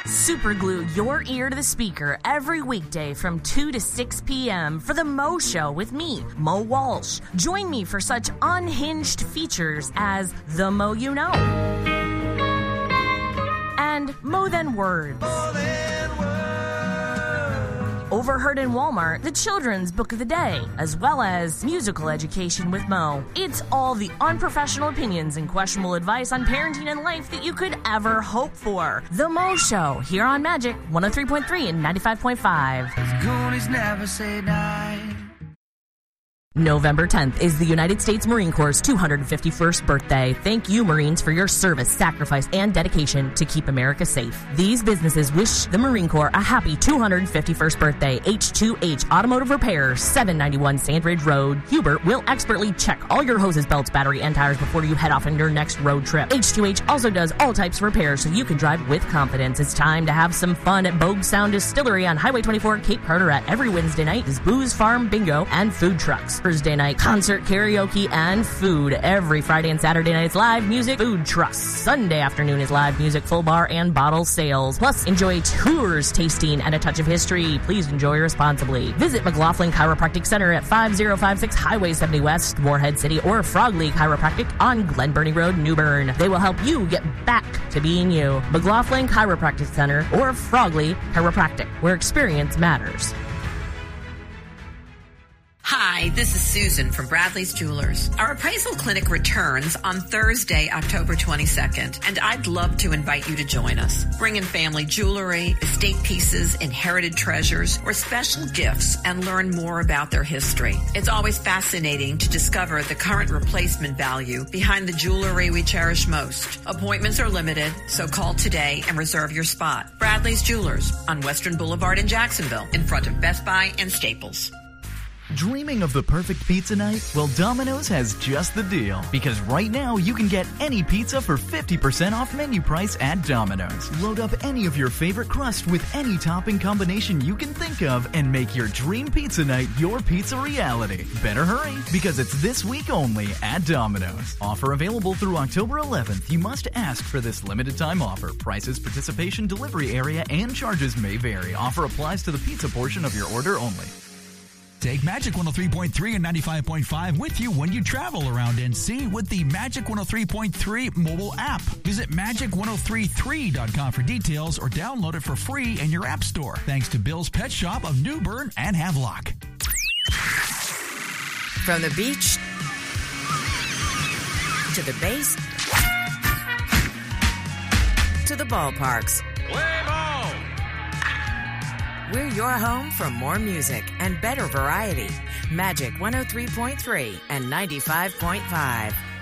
Superglue your ear to the speaker every weekday from 2 to 6 p.m. for The Mo Show with me, Mo Walsh. Join me for such unhinged features as The Mo You Know and Mo Than Words. Overheard in Walmart, the children's book of the day, as well as musical education with Mo. It's all the unprofessional opinions and questionable advice on parenting and life that you could ever hope for. The Mo Show, here on Magic 103.3 and 95.5. Goonies never say die. November 10th is the United States Marine Corps' 251st birthday. Thank you, Marines, for your service, sacrifice, and dedication to keep America safe. These businesses wish the Marine Corps a happy 251st birthday. H2H Automotive Repair, 791 Sandridge Road. Hubert will expertly check all your hoses, belts, battery, and tires before you head off on your next road trip. H2H also does all types of repairs so you can drive with confidence. It's time to have some fun at Bogue Sound Distillery on Highway 24, Cape Carteret. Every Wednesday night is booze, farm, bingo, and food trucks. Thursday night, concert, karaoke, and food. Every Friday and Saturday night is live music, food trucks. Sunday afternoon is live music, full bar, and bottle sales. Plus, enjoy tours, tasting, and a touch of history. Please enjoy responsibly. Visit McLaughlin Chiropractic Center at 5056 Highway 70 West, Morehead City, or Frog League Chiropractic on Glen Burnie Road, New Bern. They will help you get back to being you. McLaughlin Chiropractic Center or Frog League Chiropractic, where experience matters. Hi, this is Susan from Bradley's Jewelers. Our appraisal clinic returns on Thursday, October 22nd, and I'd love to invite you to join us. Bring in family jewelry, estate pieces, inherited treasures, or special gifts and learn more about their history. It's always fascinating to discover the current replacement value behind the jewelry we cherish most. Appointments are limited, so call today and reserve your spot. Bradley's Jewelers on Western Boulevard in Jacksonville, in front of Best Buy and Staples. Dreaming of the perfect pizza night? Well, Domino's has just the deal. Because right now, you can get any pizza for 50% off menu price at Domino's. Load up any of your favorite crust with any topping combination you can think of and make your dream pizza night your pizza reality. Better hurry, because it's this week only at Domino's. Offer available through October 11th. You must ask for this limited time offer. Prices, participation, delivery area, and charges may vary. Offer applies to the pizza portion of your order only. Take Magic 103.3 and 95.5 with you when you travel around NC with the Magic 103.3 mobile app. Visit magic1033.com for details or download it for free in your app store. Thanks to Bill's Pet Shop of New Bern and Havelock. From the beach to the base to the ballparks. Play ball! We're your home for more music and better variety. Magic 103.3 and 95.5.